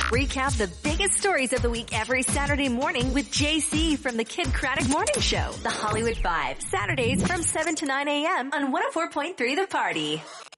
Recap the biggest stories of the week every Saturday morning with JC from the Kid Craddock Morning Show. The Hollywood Five, Saturdays from 7 to 9 a.m. on 104.3 The Party.